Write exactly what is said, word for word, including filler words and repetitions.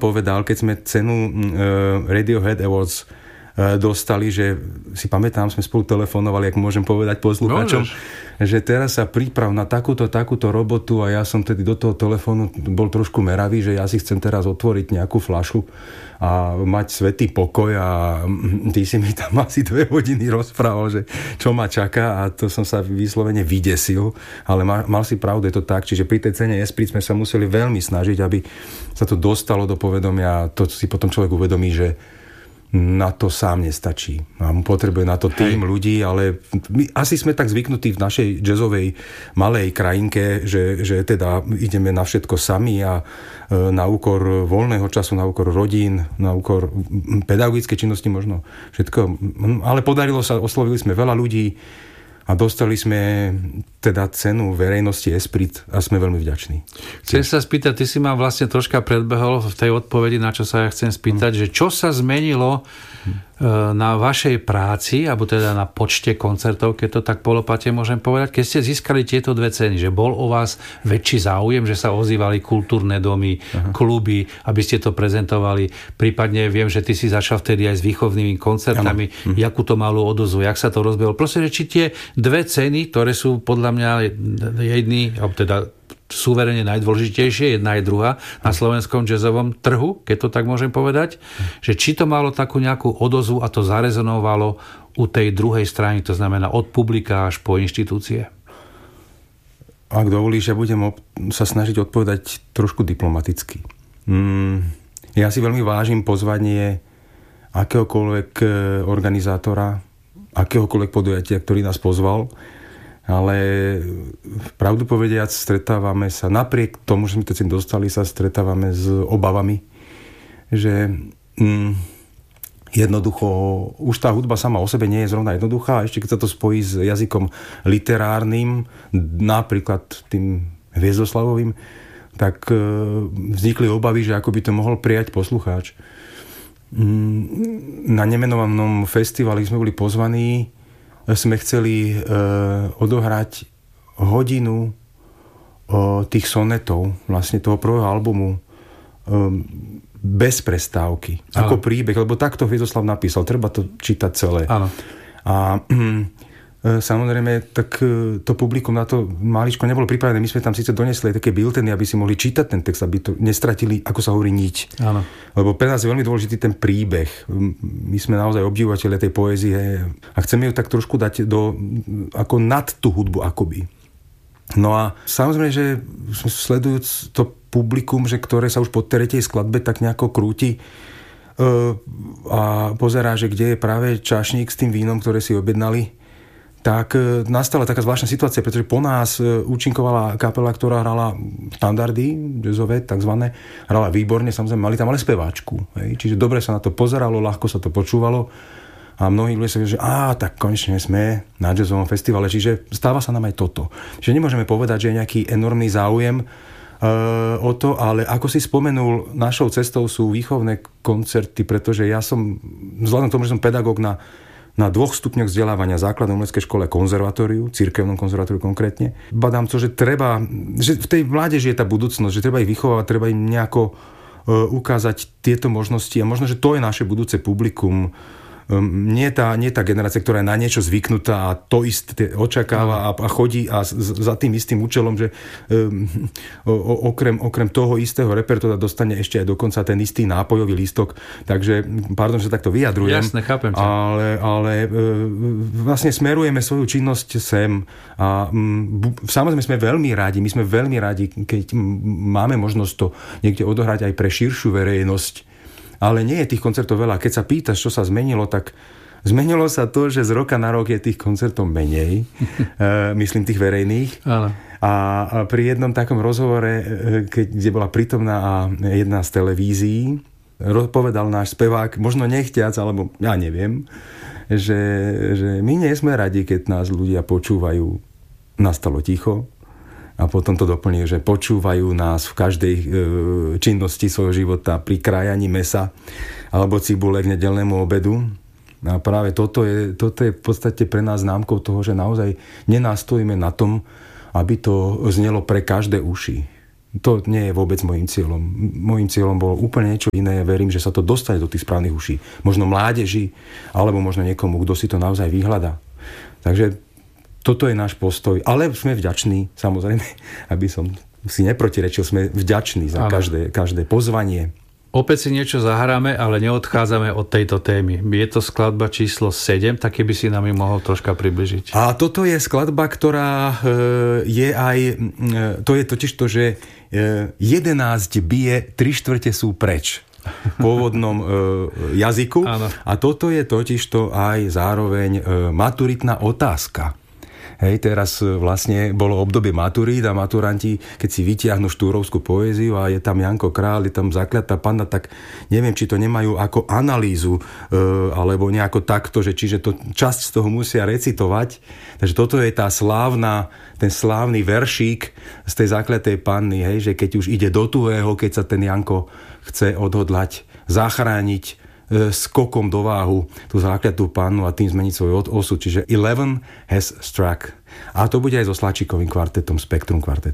povedal, keď sme cenu uh, Radiohead Awards uh, dostali, že si pamätám, sme spolu telefonovali, ak môžem povedať poslucháčom, že teraz sa príprav na takúto, takúto robotu a ja som tedy do toho telefónu bol trošku meravý, že ja si chcem teraz otvoriť nejakú fľašu a mať svätý pokoj a ty si mi tam asi dve hodiny rozprával, že čo ma čaká a to som sa vyslovene vydesil, ale mal, mal si pravdu, je to tak, čiže pri tej cene Esprit sme sa museli veľmi snažiť, aby sa to dostalo do povedomia, to si potom človek uvedomí, že na to sám nestačí. A potrebuje na to tým Hej. ľudí, ale my asi sme tak zvyknutí v našej jazzovej malej krajinke, že, že teda ideme na všetko sami a na úkor voľného času, na úkor rodín, na úkor pedagogickej činnosti možno všetko. Ale podarilo sa, oslovili sme veľa ľudí a dostali sme teda cenu verejnosti Esprit a sme veľmi vďační. Chcem sa spýtať, ty si ma vlastne troška predbehol v tej odpovedi, na čo sa ja chcem spýtať, hmm. že čo sa zmenilo hmm. na vašej práci, alebo teda na počte koncertov, keď to tak polopate môžem povedať, keď ste získali tieto dve ceny, že bol o vás väčší záujem, že sa ozývali kultúrne domy, Aha. kluby, aby ste to prezentovali. Prípadne viem, že ty si začal vtedy aj s výchovnými koncertami, hm. jakú to malú odozvu, jak sa to rozbehlo. Proste, že či tie dve ceny, ktoré sú podľa mňa jedný, alebo teda suverene najdôležitejšie, jedna aj druhá na slovenskom jazzovom trhu, keď to tak môžem povedať, že či to malo takú nejakú odozvu a to zarezonovalo u tej druhej strany, to znamená od publika až po inštitúcie. Ak dovolíš, ja budem sa snažiť odpovedať trošku diplomaticky. Mm, ja si veľmi vážim pozvanie akéhokoľvek organizátora, akéhokoľvek podujatia, ktorý nás pozval, ale pravdu povediac stretávame sa, napriek tomu, že sme to dostali, sa stretávame s obavami, že mm, jednoducho už tá hudba sama o sebe nie je zrovna jednoduchá, ešte keď sa to spojí s jazykom literárnym, napríklad tým hviezdoslavovým, tak e, vznikli obavy, že ako by to mohol prijať poslucháč. Mm, na nemenovanom festivali sme boli pozvaní, sme chceli e, odohrať hodinu o, tých sonetov, vlastne toho prvého albumu, e, bez prestávky, ano. Ako príbeh, lebo takto Hviezoslav napísal, treba to čítať celé. Áno. A e, samozrejme, tak e, to publikum na to maličko nebolo pripravené. My sme tam síce donesli aj také bilteny, aby si mohli čítať ten text, aby to nestratili, ako sa hovorí, niť. Áno. Lebo pre nás je veľmi dôležitý ten príbeh. My sme naozaj obdivovateľe tej poézie a chceme ju tak trošku dať do, ako nad tú hudbu akoby. No a samozrejme, že sledujúc to publikum, že ktoré sa už po tretej skladbe tak nejako krúti a pozerá, že kde je práve čašník s tým vínom, ktoré si objednali, tak nastala taká zvláštna situácia, pretože po nás účinkovala kapela, ktorá hrala štandardy, jazzové, takzvané, hrala výborne, samozrejme, mali tam ale speváčku. Hej? Čiže dobre sa na to pozeralo, ľahko sa to počúvalo a mnohí ľudia sa povedali, že á, tak konečne sme na jazzovom festivale, čiže stáva sa nám aj toto. Čiže nemôžeme povedať, že je nejaký enormný záujem uh, o to, ale ako si spomenul, našou cestou sú výchovné koncerty, pretože ja som, vzhľadom k tomu, že som pedagóg na na dvoch stupňoch vzdelávania, základnej umeleckej škole, konzervatóriu, cirkevnom konzervatóriu konkrétne. Badám to, že treba, že v tej mládeži je tá budúcnosť, že treba ich vychovávať, treba im nejako uh, ukázať tieto možnosti a možno, že to je naše budúce publikum. Um, nie, tá, nie tá generácia, ktorá je na niečo zvyknutá a to isté očakáva a, a chodí a z, za tým istým účelom, že um, o, okrem, okrem toho istého repertoára dostane ešte aj dokonca ten istý nápojový lístok. Takže, pardon, že takto vyjadrujem. Jasne, chápem ťa. Ale, ale vlastne smerujeme svoju činnosť sem a um, samozrejme sme veľmi radi, my sme veľmi radi, keď máme možnosť to niekde odohrať aj pre širšiu verejnosť. Ale nie je tých koncertov veľa. Keď sa pýtaš, čo sa zmenilo, tak zmenilo sa to, že z roka na rok je tých koncertov menej. Myslím tých verejných. Ale. A pri jednom takom rozhovore, keď, kde bola prítomná jedna z televízií, povedal náš spevák, možno nechťac, alebo ja neviem, že, že my nie sme radi, keď nás ľudia počúvajú. Nastalo ticho. A potom to doplnil, že počúvajú nás v každej e, činnosti svojho života pri krájaní mesa alebo cibule k nedeľnému obedu. A práve toto je, toto je v podstate pre nás známkou toho, že naozaj nenástojíme na tom, aby to znelo pre každé uši. To nie je vôbec môjim cieľom. Môjim cieľom bolo úplne niečo iné. Verím, že sa to dostane do tých správnych uší. Možno mládeži, alebo možno niekomu, kto si to naozaj vyhľadá. Takže toto je náš postoj. Ale sme vďační, samozrejme, aby som si neprotirečil, sme vďační za každé, každé pozvanie. Opäť si niečo zahráme, ale neodchádzame od tejto témy. Je to skladba číslo sedem, tak keby si nám ju mohol troška približiť. A toto je skladba, ktorá je aj... To je totiž to, že jedenásť bije, tri štvrte sú preč v pôvodnom jazyku. Áno. A toto je totiž to aj zároveň maturitná otázka. Hej, teraz vlastne bolo obdobie maturít a maturanti, keď si vytiahnu štúrovskú poéziu a je tam Janko Král, je tam Zakľatá panna, tak neviem, či to nemajú ako analýzu, e, alebo nejako takto, že čiže to časť z toho musia recitovať. Takže toto je tá slávna, ten slávny veršík z tej Zakľatej panny, hej, že keď už ide do tuhého, keď sa ten Janko chce odhodlať, zachrániť skokom do váhu tú Zakľatú pannu a tým zmeniť svoj osud. Čiže eleven has struck. A to bude aj so Slačíkovým kvartetom, Spektrum kvartet.